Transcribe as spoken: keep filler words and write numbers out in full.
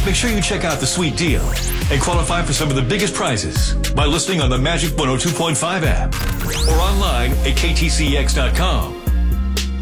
make sure you check out the sweet deal and qualify for some of the biggest prizes by listening on the Magic one oh two point five app or online at K T C X dot com.